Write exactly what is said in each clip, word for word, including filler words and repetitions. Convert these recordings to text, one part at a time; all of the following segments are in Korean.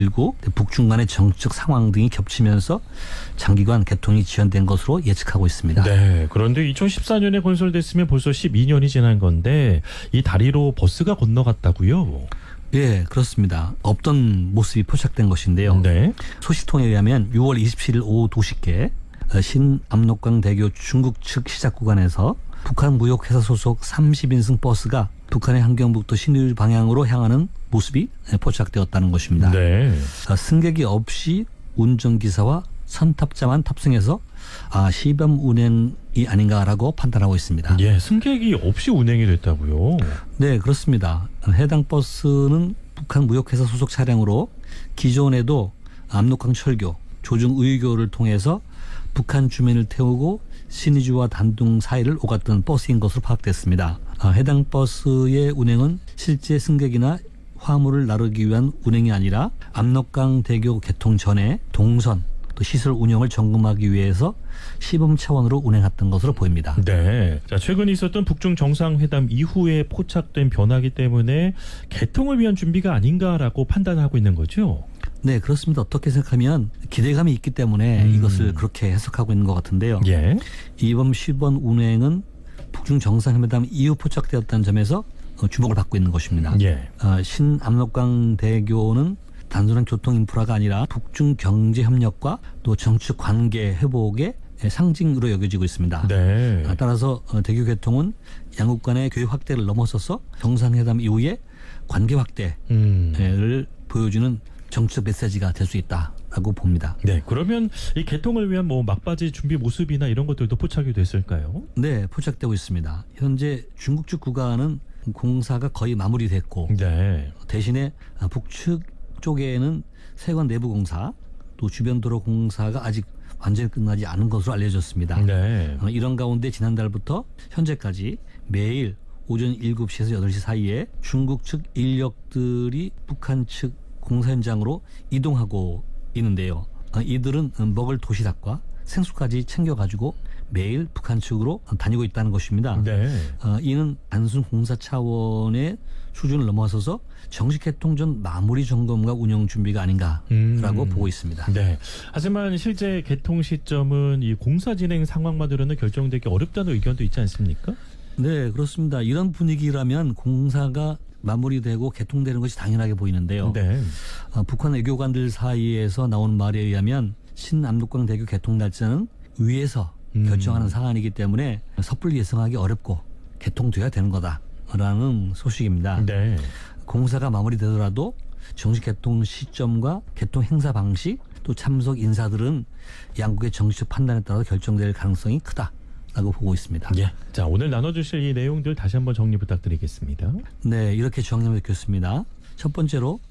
그리고 북중 간의 정치적 상황 등이 겹치면서 장기간 개통이 지연된 것으로 예측하고 있습니다. 네. 그런데 이천십사 년에 건설됐으면 벌써 십이 년이 지난 건데 이 다리로 버스가 건너갔다고요? 예, 그렇습니다. 없던 모습이 포착된 것인데요. 네. 소식통에 의하면 유월 이십칠일 오후 두 시께 신압록강대교 중국 측 시작 구간에서 북한 무역회사 소속 삼십 인승 버스가 북한의 함경북도 신의주 방향으로 향하는 모습이 포착되었다는 것입니다. 네. 승객이 없이 운전기사와 선탑자만 탑승해서 아, 시범 운행이 아닌가라고 판단하고 있습니다. 예, 승객이 없이 운행이 됐다고요? 네, 그렇습니다. 해당 버스는 북한 무역회사 소속 차량으로 기존에도 압록강 철교, 조중 의교를 통해서 북한 주민을 태우고 신의주와 단둥 사이를 오갔던 버스인 것으로 파악됐습니다. 아, 해당 버스의 운행은 실제 승객이나 화물을 나르기 위한 운행이 아니라 압록강 대교 개통 전에 동선 또 시설 운영을 점검하기 위해서 시범 차원으로 운행했던 것으로 보입니다. 네. 자, 최근 있었던 북중 정상회담 이후에 포착된 변화이기 때문에 개통을 위한 준비가 아닌가라고 판단하고 있는 거죠? 네, 그렇습니다. 어떻게 생각하면 기대감이 있기 때문에 음. 이것을 그렇게 해석하고 있는 것 같은데요. 예. 이번 시범 운행은 북중 정상회담 이후 포착되었다는 점에서 주목을 받고 있는 것입니다. 예. 어, 신압록강 대교는 단순한 교통 인프라가 아니라 북중 경제 협력과 또 정치 관계 회복의 상징으로 여겨지고 있습니다. 네. 따라서 대교 개통은 양국 간의 교류 확대를 넘어서서 정상회담 이후에 관계 확대를 음. 보여주는 정치적 메시지가 될 수 있다라고 봅니다. 네, 그러면 이 개통을 위한 뭐 막바지 준비 모습이나 이런 것들도 포착이 됐을까요? 네, 포착되고 있습니다. 현재 중국 측 구간은 공사가 거의 마무리됐고 네. 대신에 북측 쪽에는 세관 내부 공사 또 주변 도로 공사가 아직 완전히 끝나지 않은 것으로 알려졌습니다. 네. 이런 가운데 지난달부터 현재까지 매일 오전 일곱 시에서 여덟 시 사이에 중국 측 인력들이 북한 측 공사 현장으로 이동하고 있는데요. 이들은 먹을 도시락과 생수까지 챙겨가지고 매일 북한 측으로 다니고 있다는 것입니다. 네. 이는 단순 공사 차원의 수준을 넘어서서 정식 개통 전 마무리 점검과 운영 준비가 아닌가라고 음. 보고 있습니다. 네. 하지만 실제 개통 시점은 이 공사 진행 상황만으로는 결정되기 어렵다는 의견도 있지 않습니까? 네, 그렇습니다. 이런 분위기라면 공사가 마무리되고 개통되는 것이 당연하게 보이는데요. 네. 어, 북한 외교관들 사이에서 나온 말에 의하면 신압록강 대교 개통 날짜는 위에서 음. 결정하는 사안이기 때문에 섣불리 예상하기 어렵고 개통돼야 되는 거다라는 소식입니다. 네. 공사가 마무리되더라도 정식 개통 시점과 개통 행사 방식 또 참석 인사들은 양국의 정치적 판단에 따라 결정될 가능성이 크다. 라고 보고 있습니다. 예. 자, 오늘 나눠주실 이 내용들 다시 한번 정리 부탁드리겠습니다. 네, 이렇게 정리했겠습니다. 첫 번째로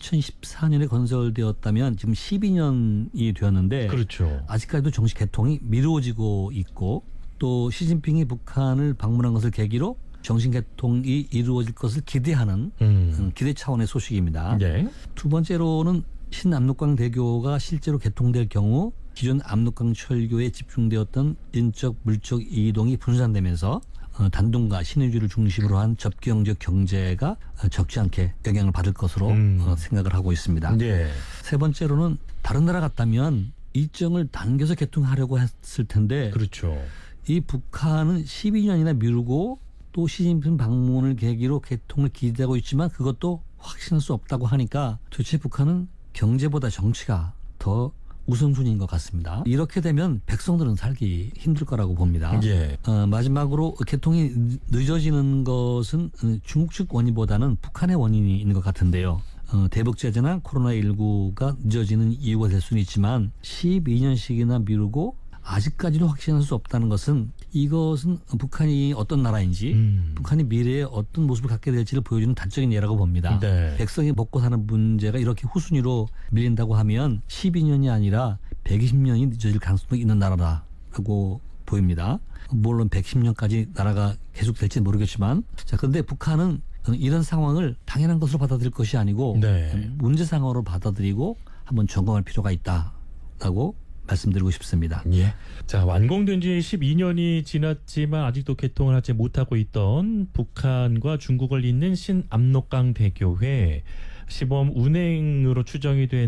이천십사 년에 건설되었다면 지금 십이 년이 되었는데 그렇죠. 아직까지도 정식 개통이 미뤄지고 있고 또 시진핑이 북한을 방문한 것을 계기로 정식 개통이 이루어질 것을 기대하는 음. 기대 차원의 소식입니다. 예. 두 번째로는 신압록강 대교가 실제로 개통될 경우 기존 압록강 철교에 집중되었던 인적 물적 이동이 분산되면서 단둥과 신의주를 중심으로 한 접경적 경제가 적지 않게 영향을 받을 것으로 음. 생각을 하고 있습니다. 네. 세 번째로는 다른 나라 같다면 일정을 당겨서 개통하려고 했을 텐데 그렇죠. 이 북한은 십이 년이나 미루고 또 시진핑 방문을 계기로 개통을 기대하고 있지만 그것도 확신할 수 없다고 하니까 도대체 북한은 경제보다 정치가 더 우선순위인 것 같습니다. 이렇게 되면 백성들은 살기 힘들 거라고 봅니다. 예. 어, 마지막으로 개통이 늦어지는 것은 중국 측 원인보다는 북한의 원인이 있는 것 같은데요. 어, 대북 제재나 코로나십구가 늦어지는 이유가 될 수는 있지만 십이 년씩이나 미루고 아직까지도 확신할 수 없다는 것은 이것은 북한이 어떤 나라인지 음. 북한이 미래에 어떤 모습을 갖게 될지를 보여주는 단적인 예라고 봅니다. 네. 백성이 먹고 사는 문제가 이렇게 후순위로 밀린다고 하면 십이 년이 아니라 백이십 년이 늦어질 가능성도 있는 나라라고 보입니다. 물론 백십 년까지 나라가 계속될지 모르겠지만 자 그런데 북한은 이런 상황을 당연한 것으로 받아들일 것이 아니고 네. 문제 상황으로 받아들이고 한번 점검할 필요가 있다라고 말씀드리고 싶습니다. 예. 자, 완공된 지 십이 년이 지났지만 아직도 개통을 하지 못하고 있던 북한과 중국을 잇는 신압록강 대교회 시범 운행으로 추정이 된